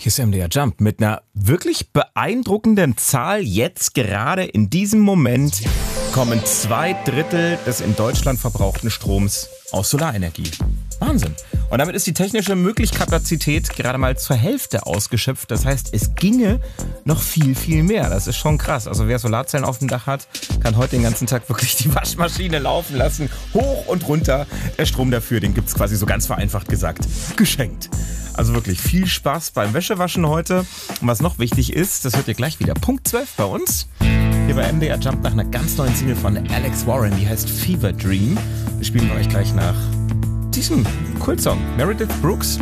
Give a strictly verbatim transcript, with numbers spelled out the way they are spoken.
Hier ist M D R Jump mit einer wirklich beeindruckenden Zahl. Jetzt gerade in diesem Moment kommen zwei Drittel des in Deutschland verbrauchten Stroms aus Solarenergie. Wahnsinn. Und damit ist die technische Möglichkapazität gerade mal zur Hälfte ausgeschöpft. Das heißt, es ginge noch viel, viel mehr. Das ist schon krass. Also wer Solarzellen auf dem Dach hat, kann heute den ganzen Tag wirklich die Waschmaschine laufen lassen. Hoch und runter. Der Strom dafür, den gibt's quasi so ganz vereinfacht gesagt geschenkt. Also wirklich viel Spaß beim Wäschewaschen heute. Und was noch wichtig ist, das hört ihr gleich wieder. Punkt zwölf bei uns. Hier bei M D R Jump nach einer ganz neuen Single von Alex Warren. Die heißt Fever Dream. Wir spielen wir euch gleich nach diesem Kultsong. Meredith Brooks,